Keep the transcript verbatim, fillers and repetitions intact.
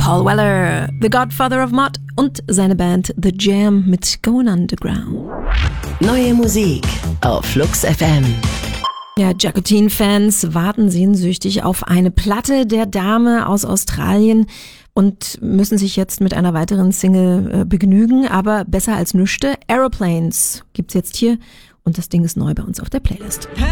Paul Weller, The Godfather of Mod und seine Band The Jam mit Going Underground. Neue Musik auf Flux F M. Ja, Jacqueline-Fans warten sehnsüchtig auf eine Platte der Dame aus Australien und müssen sich jetzt mit einer weiteren Single äh, begnügen, aber besser als nüchte. Aeroplanes gibt's jetzt hier und das Ding ist neu bei uns auf der Playlist.